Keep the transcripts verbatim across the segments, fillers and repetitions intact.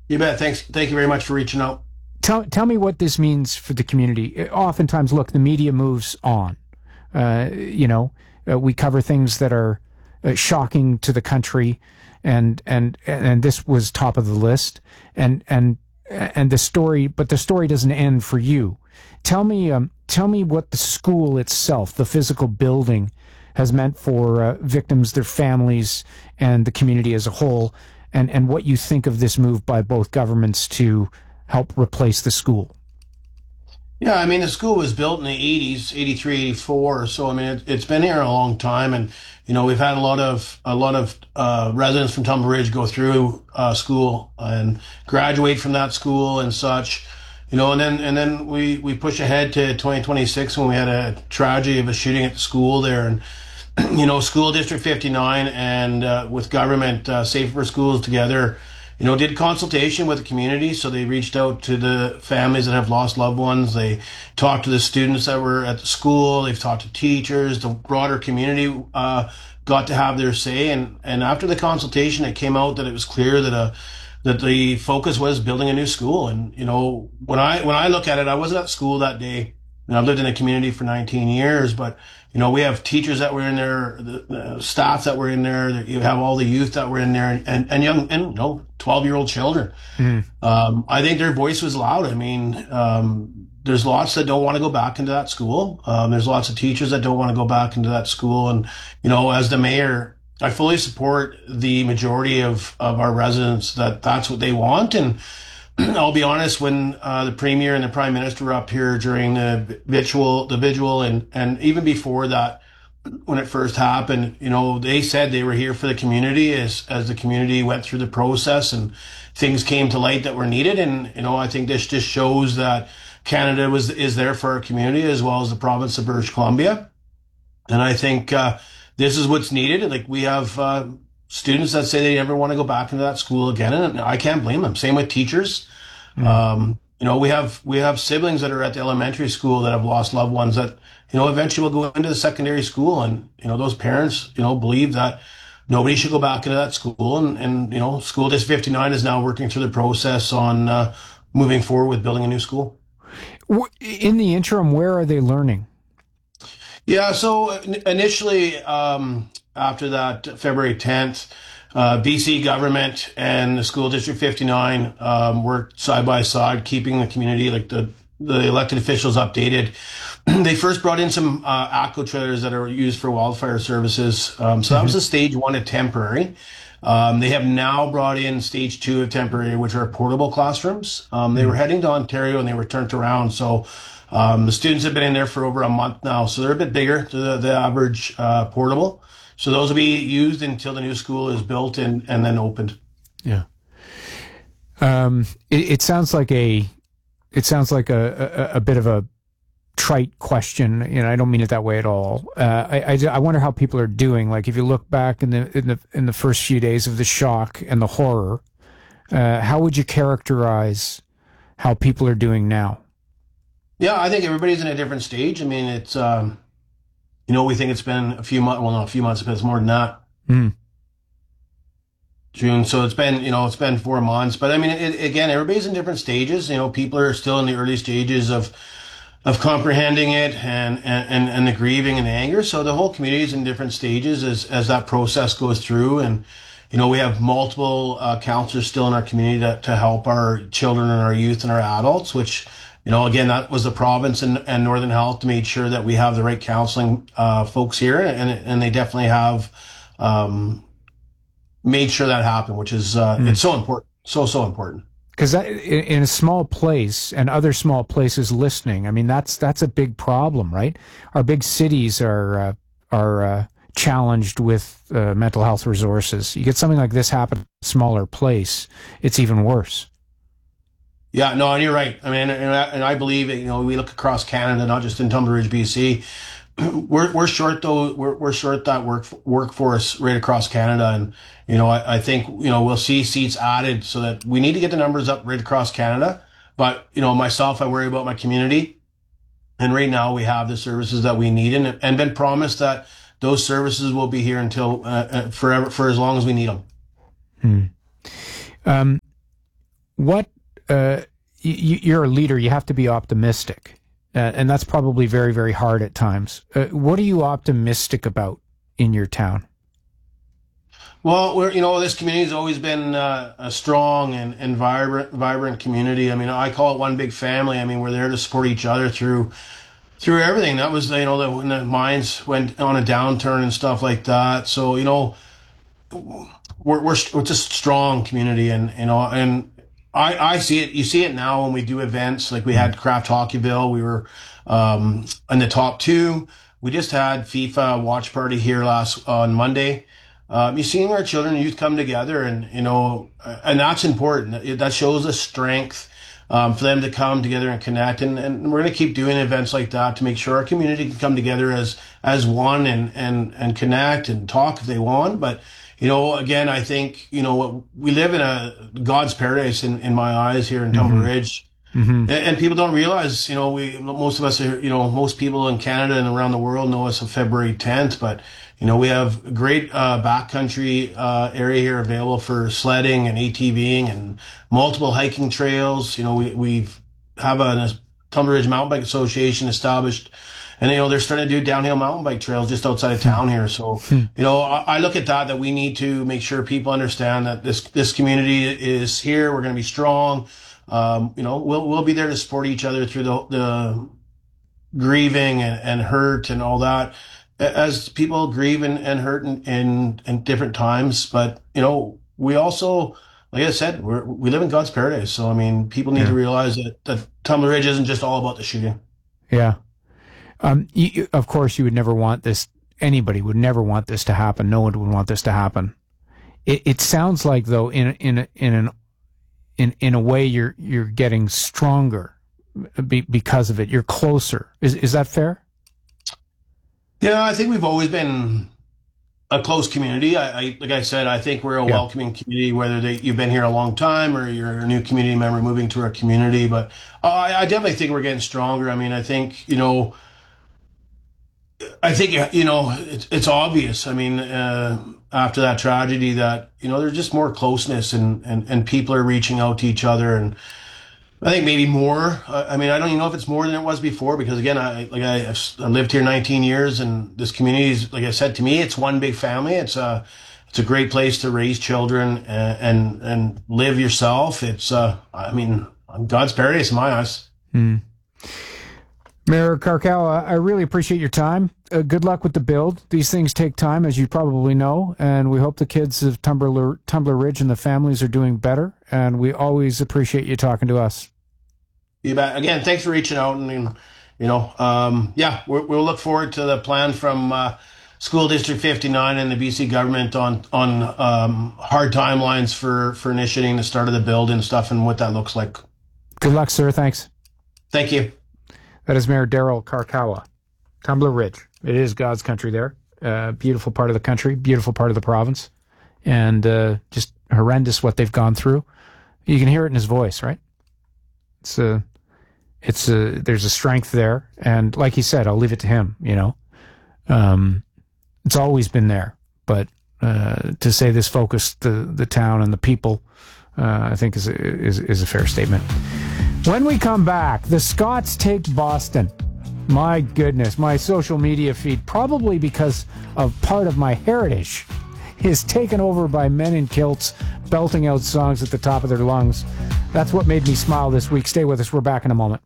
You bet. Thanks. Thank you very much for reaching out. Tell tell me what this means for the community. Oftentimes, look, the media moves on. Uh, you know, uh, we cover things that are uh, shocking to the country, and and and this was top of the list. And and and the story, but the story doesn't end for you. Tell me, um, tell me what the school itself, the physical building, has meant for uh, victims, their families, and the community as a whole, and and what you think of this move by both governments to help replace the school. Yeah, I mean, the school was built in the eighties, eighty-three, eighty-four. So, I mean, it, it's been here a long time. And, you know, we've had a lot of, a lot of, uh, residents from Tumble Ridge go through, uh, school and graduate from that school and such, you know, and then, and then we, we push ahead to twenty twenty-six when we had a tragedy of a shooting at the school there. And, you know, School District fifty-nine and, uh, with government, uh, Safe for Schools together, you know, did consultation with the community. So they reached out to the families that have lost loved ones. They talked to the students that were at the school. They've talked to teachers. The broader community uh, got to have their say. And, and after the consultation, it came out that it was clear that a that the focus was building a new school. And you know, when I when I look at it, I wasn't at school that day. And I've lived in the community for nineteen years, but you know, we have teachers that were in there, the, the staff that were in there. You have all the youth that were in there, and, and, and young, and you know, twelve year old children. Mm. Um, I think their voice was loud. I mean, um, there's lots that don't want to go back into that school. Um, there's lots of teachers that don't want to go back into that school. And, you know, as the mayor, I fully support the majority of, of our residents that that's what they want. And I'll be honest, when uh, the premier and the prime minister were up here during the vigil, the vigil, and and even before that, when it first happened, you know, they said they were here for the community as as the community went through the process and things came to light that were needed. And you know, I think this just shows that Canada was is there for our community as well as the province of British Columbia. And I think uh, this is what's needed. Like we have. Uh, Students that say they never want to go back into that school again, and I can't blame them. Same with teachers. Mm. Um, you know, we have we have siblings that are at the elementary school that have lost loved ones that you know eventually will go into the secondary school, and you know those parents you know believe that nobody should go back into that school, and and you know School District fifty-nine is now working through the process on uh, moving forward with building a new school. In the interim, where are they learning? Yeah, so initially, um, after that February tenth, uh, B C government and the School District fifty-nine um, worked side by side, keeping the community, like the, the elected officials, updated. They first brought in some uh, ATCO trailers that are used for wildfire services. Um, so that was the stage one of temporary. Um, they have now brought in stage two of temporary, which are portable classrooms. Um, they were heading to Ontario and they were turned around. So Um, the students have been in there for over a month now, so they're a bit bigger than the, the average uh, portable. So those will be used until the new school is built and, and then opened. Yeah. Um, it, it sounds like a it sounds like a, a, a bit of a trite question. You know, I don't mean it that way at all. Uh, I, I I wonder how people are doing. Like if you look back in the in the in the first few days of the shock and the horror, uh, how would you characterize how people are doing now? Yeah, I think everybody's in a different stage. I mean, it's, um, you know, we think it's been a few months, well, not a few months, but it's more than that. Mm. June. So it's been, you know, it's been four months. But I mean, it, again, everybody's in different stages. You know, people are still in the early stages of of comprehending it and, and, and the grieving and the anger. So the whole community is in different stages as, as that process goes through. And, you know, we have multiple uh, counselors still in our community to, to help our children and our youth and our adults, which, you know, again, that was the province and, and Northern Health to make sure that we have the right counseling uh, folks here, and and they definitely have um, made sure that happened, which is uh, mm. it's so important, so so important. Because in a small place and other small places listening, I mean, that's that's a big problem, right? Our big cities are uh, are uh, challenged with uh, mental health resources. You get something like this happen in a smaller place, it's even worse. Yeah, no, and you're right. I mean, and I, and I believe, you know, we look across Canada, not just in Tumble Ridge, B C. We're we're short though. We're we're short that work workforce right across Canada, and you know, I, I think you know we'll see seats added so that we need to get the numbers up right across Canada. But you know, myself, I worry about my community, and right now we have the services that we need, and and been promised that those services will be here until uh, forever, for as long as we need them. Hmm. Um. what uh, you, you're a leader. You have to be optimistic, uh, and that's probably very, very hard at times. Uh, what are you optimistic about in your town? Well, we're, you know, this community has always been uh, a strong and, and vibrant, vibrant community. I mean, I call it one big family. I mean, we're there to support each other through through everything. That was, you know, the, when the mines went on a downturn and stuff like that. So, you know, we're we're it's a strong community, and you know, and I I see it. You see it now when we do events like we had Craft Hockeyville. We were um, in the top two. We just had FIFA watch party here last on Monday. Um, you're seeing our children and youth come together, and you know, and that's important. That shows the strength um, for them to come together and connect. And, and we're going to keep doing events like that to make sure our community can come together as as one and and and connect and talk if they want. But you know, again, I think you know we live in a God's paradise in, in my eyes here in Tumbler Ridge. Mm-hmm. And, and people don't realize, you know, we most of us are, you know, most people in Canada and around the world know us on February tenth, but you know, we have a great uh, backcountry uh, area here available for sledding and ATVing and multiple hiking trails. You know, we we've have a, a Tumbler Ridge Mountain Bike Association established, and you know they're starting to do downhill mountain bike trails just outside of town here. So you know, I, I look at that that we need to make sure people understand that this this community is here. We're going to be strong. Um, you know, we'll we'll be there to support each other through the the grieving and, and hurt and all that, as people grieve and, and hurt in, in in different times. But you know, we also, like I said, we we live in God's paradise. So I mean, people need yeah. to realize that that Tumbler Ridge isn't just all about the shooting. Yeah. Um. You, of course, you would never want this. Anybody would never want this to happen. No one would want this to happen. It it sounds like though, in in in an In, in a way, you're you're getting stronger be, because of it. You're closer. Is is that fair? Yeah, I think we've always been a close community. I, I like I said, I think we're a yeah. welcoming community, whether they, you've been here a long time or you're a new community member moving to our community. But I, I definitely think we're getting stronger. I mean, I think you know, I think you know, it's it's obvious. I mean. Uh, after that tragedy that, you know, there's just more closeness and, and, and people are reaching out to each other. And I think maybe more, I mean, I don't even know if it's more than it was before, because again, I, like I, I've lived here nineteen years, and this community is, like I said, to me, it's one big family. It's a, it's a great place to raise children and, and, and live yourself. It's, uh, I mean, God's paradise in my eyes. Mm. Mayor Karkawa, I really appreciate your time. Uh, good luck with the build. These things take time, as you probably know, and we hope the kids of Tumbler, Tumbler Ridge and the families are doing better, and we always appreciate you talking to us. You bet. Again, thanks for reaching out, and, you know, um, yeah, we're, we'll look forward to the plan from uh, School District fifty-nine and the B C government on on um, hard timelines for, for initiating the start of the build and stuff and what that looks like. Good luck, sir. Thanks. Thank you. That is Mayor Daryl Karkawa, Tumbler Ridge. It is God's country there. Uh, beautiful part of the country, beautiful part of the province, and uh, just horrendous what they've gone through. You can hear it in his voice, right? It's a, it's a, there's a strength there, and like he said, I'll leave it to him. You know, um, it's always been there, but uh, to say this focused the the town and the people, uh, I think is is is a fair statement. When we come back, the Scots take Boston. My goodness, my social media feed, probably because of part of my heritage, is taken over by men in kilts belting out songs at the top of their lungs. That's what made me smile this week. Stay with us. We're back in a moment.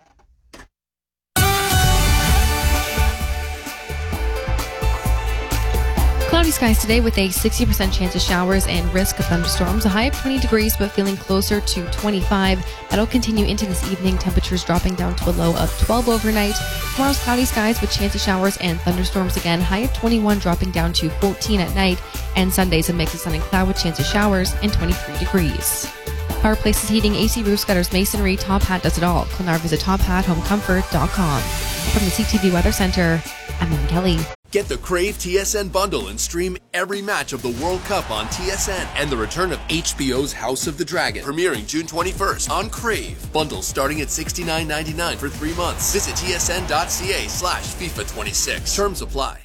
Cloudy skies today with a sixty percent chance of showers and risk of thunderstorms. A high of twenty degrees, but feeling closer to twenty-five. That'll continue into this evening. Temperatures dropping down to a low of twelve overnight. Tomorrow's cloudy skies with chance of showers and thunderstorms again. High of twenty-one, dropping down to fourteen at night. And Sunday's a mix of sun and cloud with chance of showers and twenty-three degrees. Power Places Heating, A C Roofs, Gutters, Masonry, Top Hat does it all. Call now or visit top hat home comfort dot com. From the C T V Weather Center, I'm Lynn Kelly. Get the Crave T S N bundle and stream every match of the World Cup on T S N, and the return of H B O's House of the Dragon, premiering June twenty-first on Crave. Bundles starting at sixty-nine ninety-nine for three months. Visit tsn.ca slash FIFA 26. Terms apply.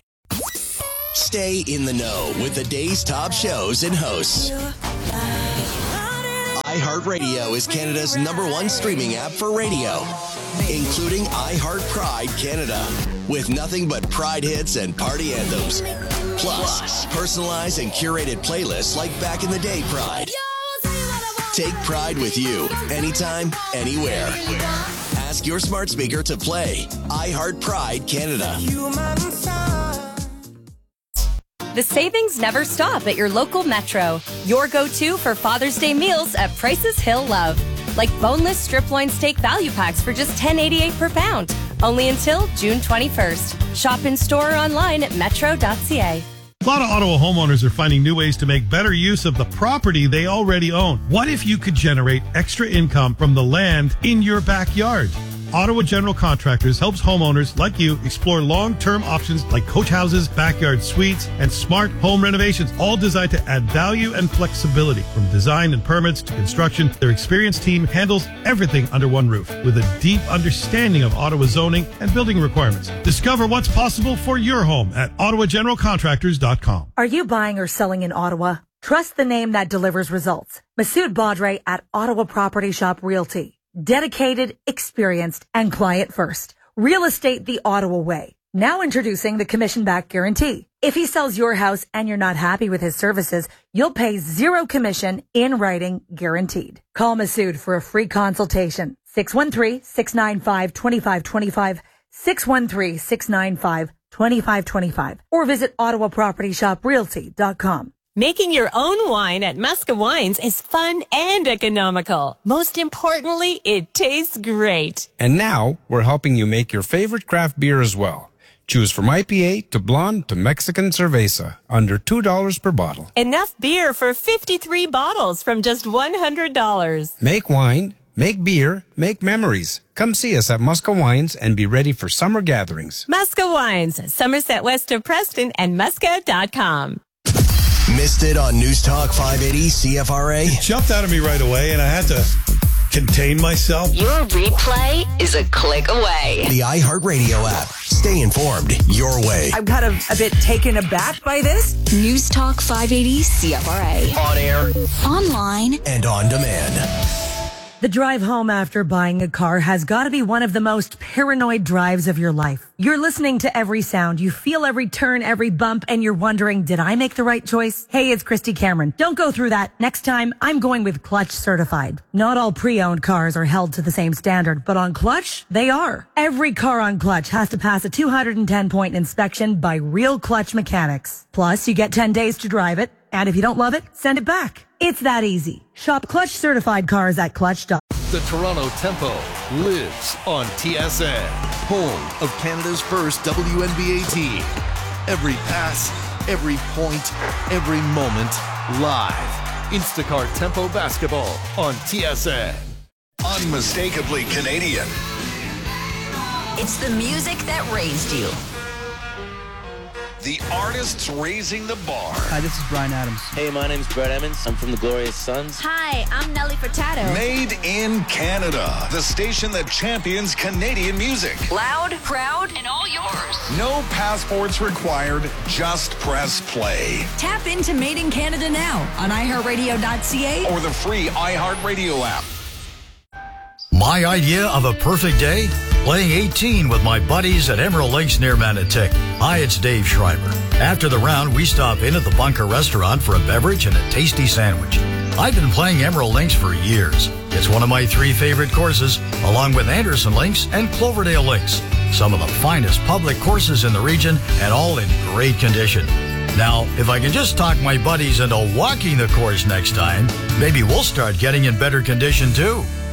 Stay in the know with the day's top shows and hosts. iHeartRadio is Canada's number one streaming app for radio, including iHeart Pride Canada, with nothing but Pride hits and party anthems. Plus, personalized and curated playlists like Back in the Day Pride. Take Pride with you, anytime, anywhere. Ask your smart speaker to play iHeart Pride Canada. The savings never stop at your local Metro. Your go-to for Father's Day meals at prices he'll love. Like boneless strip loin steak value packs for just ten eighty-eight per pound. Only until June twenty-first. Shop in store or online at metro dot c a. A lot of Ottawa homeowners are finding new ways to make better use of the property they already own. What if you could generate extra income from the land in your backyard? Ottawa General Contractors helps homeowners like you explore long-term options like coach houses, backyard suites, and smart home renovations, all designed to add value and flexibility. From design and permits to construction, their experienced team handles everything under one roof with a deep understanding of Ottawa zoning and building requirements. Discover what's possible for your home at ottawa general contractors dot com. Are you buying or selling in Ottawa? Trust the name that delivers results. Masood Badre at Ottawa Property Shop Realty. Dedicated, experienced, and client first. Real estate the Ottawa way. Now introducing the commission-back guarantee. If he sells your house and you're not happy with his services, you'll pay zero commission in writing, guaranteed. Call Masood for a free consultation. six one three, six nine five, two five two five, six one three, six nine five, two five two five, or visit ottawa property shop realty dot com. Making your own wine at Muska Wines is fun and economical. Most importantly, it tastes great. And now, we're helping you make your favorite craft beer as well. Choose from I P A to blonde to Mexican cerveza, under two dollars per bottle. Enough beer for fifty-three bottles from just one hundred dollars. Make wine, make beer, make memories. Come see us at Muska Wines and be ready for summer gatherings. Muska Wines, Somerset West of Preston and muska dot com. Missed it on News Talk five eighty C F R A? It jumped out of me right away, and I had to contain myself. Your replay is a click away. The iHeartRadio app. Stay informed your way. I'm kind of a bit taken aback by this. News Talk five eighty C F R A. On air, online, and on demand. The drive home after buying a car has got to be one of the most paranoid drives of your life. You're listening to every sound. You feel every turn, every bump, and you're wondering, did I make the right choice? Hey, it's Christy Cameron. Don't go through that. Next time, I'm going with Clutch Certified. Not all pre-owned cars are held to the same standard, but on Clutch, they are. Every car on Clutch has to pass a two hundred ten point inspection by real Clutch mechanics. Plus, you get ten days to drive it. And if you don't love it, send it back. It's that easy. Shop Clutch certified cars at clutch dot com. The Toronto Tempo lives on T S N, home of Canada's first W N B A team. Every pass, every point, every moment, live. Instacart Tempo basketball on T S N. Unmistakably Canadian. It's the music that raised you. The artists raising the bar. Hi, this is Brian Adams. Hey, my name's Brett Emmons. I'm from the Glorious Sons. Hi, I'm Nelly Furtado. Made in Canada, the station that champions Canadian music. Loud, proud, and all yours. No passports required, just press play. Tap into Made in Canada now on i heart radio dot c a or the free iHeartRadio app. My idea of a perfect day? Playing eighteen with my buddies at Emerald Links near Manotick. Hi, it's Dave Schreiber. After the round, we stop in at the Bunker Restaurant for a beverage and a tasty sandwich. I've been playing Emerald Links for years. It's one of my three favorite courses, along with Anderson Links and Cloverdale Links. Some of the finest public courses in the region and all in great condition. Now, if I can just talk my buddies into walking the course next time, maybe we'll start getting in better condition too.